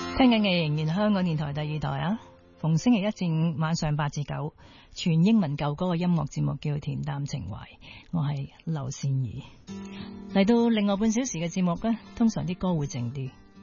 聽緊嘅仍然香港電台第二台啊，逢星期一至五晚上8至9，全英文舊歌嘅音樂節目叫《恬淡情懷》，我係劉善儀。嚟到另外半小時嘅節目呢，通常啲歌會靜啲，